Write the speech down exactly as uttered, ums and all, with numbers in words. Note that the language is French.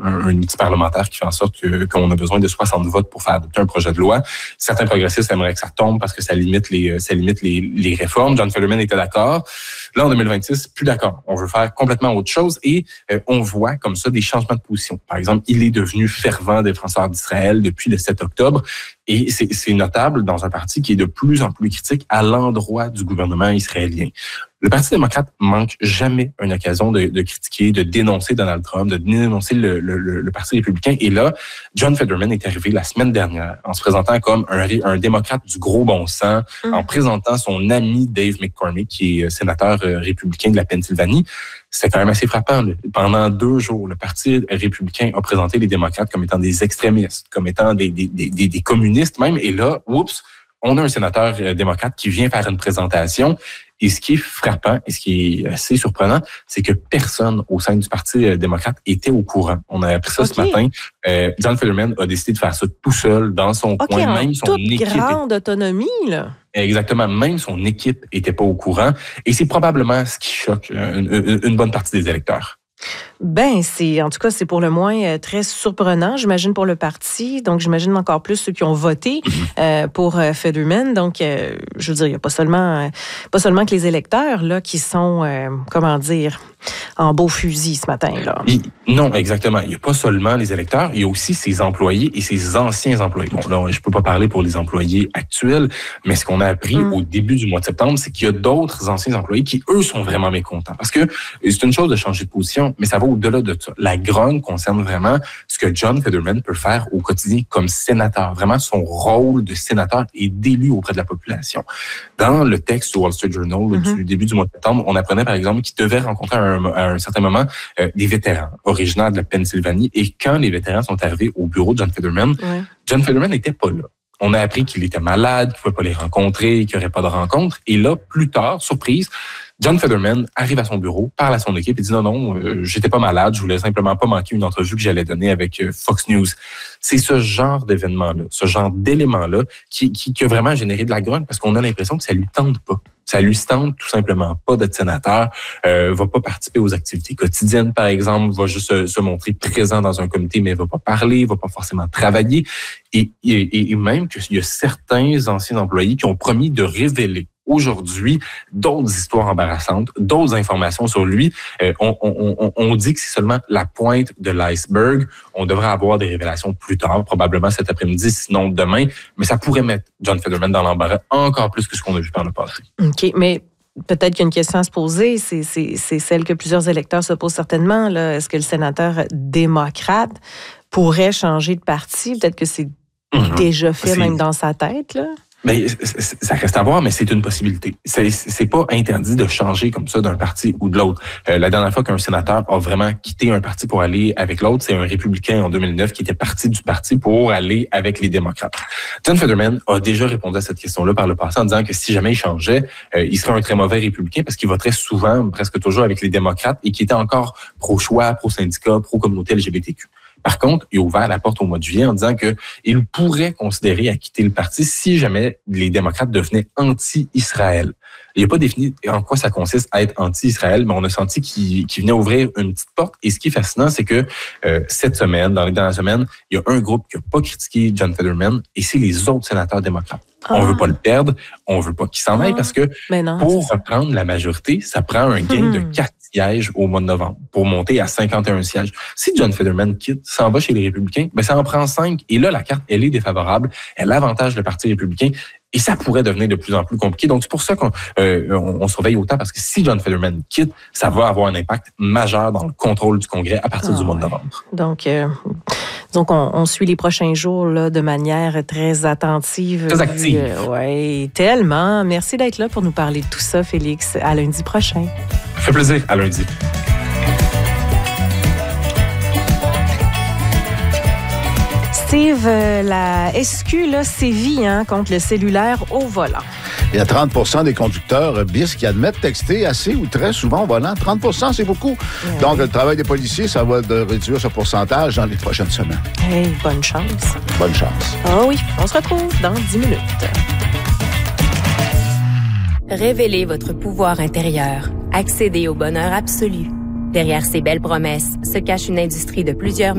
un, un outil parlementaire qui fait en sorte que, qu'on a besoin de soixante votes pour faire adopter un projet de loi. Certains progressistes aimeraient que ça tombe parce que ça limite les, ça limite les, les réformes. John Fetterman était d'accord. Là, en deux mille vingt-six, plus d'accord. On veut faire complètement autre chose et euh, on voit comme ça des changements de position. Par exemple, il est devenu fervent défenseur d'Israël depuis le sept octobre et c'est, c'est notable dans un parti qui est de plus en plus critique à l'endroit du gouvernement israélien. Le Parti démocrate manque jamais une occasion de, de critiquer, de dénoncer Donald Trump, de dénoncer le, le, le, le Parti républicain. Et là, John Fetterman est arrivé la semaine dernière en se présentant comme un, un démocrate du gros bon sens, mmh. en présentant son ami Dave McCormick, qui est sénateur républicain de la Pennsylvanie. C'est quand même assez frappant. Pendant deux jours, le Parti républicain a présenté les démocrates comme étant des extrémistes, comme étant des, des, des, des communistes même. Et là, oups, on a un sénateur démocrate qui vient faire une présentation. Et ce qui est frappant et ce qui est assez surprenant, c'est que personne au sein du Parti démocrate était au courant. On a appris ça okay. ce matin. Euh, John Fetterman a décidé de faire ça tout seul dans son okay, coin. En même son toute équipe grande autonomie, là. Exactement. Même son équipe était pas au courant. Et c'est probablement ce qui choque une, une, une bonne partie des électeurs. Ben, c'est en tout cas, c'est pour le moins euh, très surprenant, j'imagine, pour le parti. Donc, j'imagine encore plus ceux qui ont voté euh, pour euh, Fetterman. Donc, euh, je veux dire, il n'y a pas seulement, euh, pas seulement que les électeurs là qui sont, euh, comment dire, en beau fusil ce matin-là. Il, non, exactement. Il n'y a pas seulement les électeurs, il y a aussi ses employés et ses anciens employés. Bon, là, je peux pas parler pour les employés actuels, mais ce qu'on a appris mm. au début du mois de septembre, c'est qu'il y a d'autres anciens employés qui, eux, sont vraiment mécontents. Parce que c'est une chose de changer de position, mais ça va au-delà de ça. La grogne concerne vraiment ce que John Fetterman peut faire au quotidien comme sénateur. Vraiment, son rôle de sénateur et d'élu auprès de la population. Dans le texte du Wall Street Journal mm-hmm. du début du mois de septembre, on apprenait, par exemple, qu'il devait rencontrer à un, à un certain moment euh, des vétérans originaires de la Pennsylvanie. Et quand les vétérans sont arrivés au bureau de John Fetterman, ouais. John Fetterman n'était pas là. On a appris qu'il était malade, qu'il ne pouvait pas les rencontrer, qu'il n'y aurait pas de rencontre. Et là, plus tard, surprise, John Fetterman arrive à son bureau, parle à son équipe et dit non, non, euh, j'étais pas malade, je voulais simplement pas manquer une entrevue que j'allais donner avec euh, Fox News. C'est ce genre d'événement-là, ce genre d'élément-là qui, qui, qui a vraiment généré de la grogne parce qu'on a l'impression que ça lui tente pas. Ça lui tente tout simplement pas d'être sénateur, euh, va pas participer aux activités quotidiennes, par exemple, va juste se, se montrer présent dans un comité, mais va pas parler, va pas forcément travailler. Et, et, et même qu'il y a certains anciens employés qui ont promis de révéler aujourd'hui d'autres histoires embarrassantes, d'autres informations sur lui. Euh, on, on, on, on dit que c'est seulement la pointe de l'iceberg. On devrait avoir des révélations plus tard, probablement cet après-midi, sinon demain. Mais ça pourrait mettre John Fetterman dans l'embarras encore plus que ce qu'on a vu par le passé. OK, mais peut-être qu'il y a une question à se poser. C'est, c'est, c'est celle que plusieurs électeurs se posent certainement. Là. Est-ce que le sénateur démocrate pourrait changer de parti? Peut-être que c'est mm-hmm. déjà fait c'est... même dans sa tête, là. Mais ça reste à voir, mais c'est une possibilité. C'est, c'est pas interdit de changer comme ça d'un parti ou de l'autre. Euh, la dernière fois qu'un sénateur a vraiment quitté un parti pour aller avec l'autre, c'est un républicain en deux mille neuf qui était parti du parti pour aller avec les démocrates. John Fetterman a déjà répondu à cette question-là par le passé en disant que si jamais il changeait, euh, il serait un très mauvais républicain parce qu'il voterait souvent, presque toujours avec les démocrates et qui était encore pro-choix, pro-syndicat, pro-communauté L G B T Q. Par contre, il a ouvert la porte au mois de juillet en disant qu'il pourrait considérer à quitter le parti si jamais les démocrates devenaient anti-Israël. Il n'a pas défini en quoi ça consiste à être anti-Israël, mais on a senti qu'il, qu'il venait ouvrir une petite porte. Et ce qui est fascinant, c'est que euh, cette semaine, dans les dernières semaines, il y a un groupe qui n'a pas critiqué John Fetterman et c'est les autres sénateurs démocrates. Ah. On veut pas le perdre, on veut pas qu'il s'en aille ah. parce que non, pour reprendre la majorité, ça prend un gain hmm. de quatre sièges au mois de novembre pour monter à cinquante et un sièges. Si John Fetterman quitte, s'en va chez les Républicains, ben ça en prend cinq. Et là, la carte, elle est défavorable. Elle avantage le Parti républicain. Et ça pourrait devenir de plus en plus compliqué. Donc, c'est pour ça qu'on euh, on, on surveille autant, parce que si John Fetterman quitte, ça va avoir un impact majeur dans le contrôle du Congrès à partir ah, du mois de novembre. Donc, euh, donc on, on suit les prochains jours là, de manière très attentive. Très active. Euh, oui, tellement. Merci d'être là pour nous parler de tout ça, Félix. À lundi prochain. Ça fait plaisir. À lundi. Steve, la S Q là, sévit hein, contre le cellulaire au volant. Il y a trente pour cent des conducteurs B I S qui admettent texter assez ou très souvent au volant. trente pour cent, c'est beaucoup. Oui. Donc, le travail des policiers, ça va de réduire ce pourcentage dans les prochaines semaines. Hey, bonne chance. Bonne chance. Ah oui, on se retrouve dans dix minutes. Révélez votre pouvoir intérieur. Accédez au bonheur absolu. Derrière ces belles promesses se cache une industrie de plusieurs